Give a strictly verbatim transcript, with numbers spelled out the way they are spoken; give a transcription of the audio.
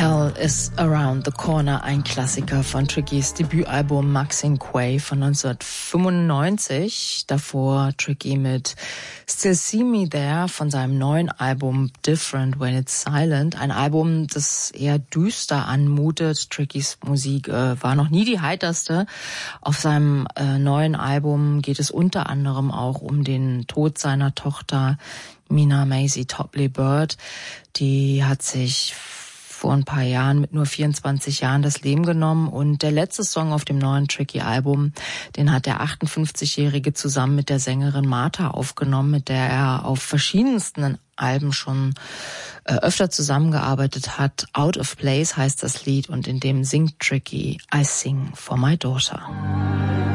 Hell is Around the Corner, ein Klassiker von Trickys Debütalbum Maxine Quay von neunzehnhundertfünfundneunzig. Davor Tricky mit Still See Me There von seinem neuen Album Different When It's Silent. Ein Album, das eher düster anmutet. Trickys Musik äh, war noch nie die heiterste. Auf seinem äh, neuen Album geht es unter anderem auch um den Tod seiner Tochter Mina Maisie Topley Bird. Die hat sich vor ein paar Jahren mit nur vierundzwanzig Jahren das Leben genommen, und der letzte Song auf dem neuen Tricky-Album, den hat der achtundfünfzigjährige zusammen mit der Sängerin Martha aufgenommen, mit der er auf verschiedensten Alben schon äh, öfter zusammengearbeitet hat. Out of Place heißt das Lied, und in dem singt Tricky I Sing for My Daughter.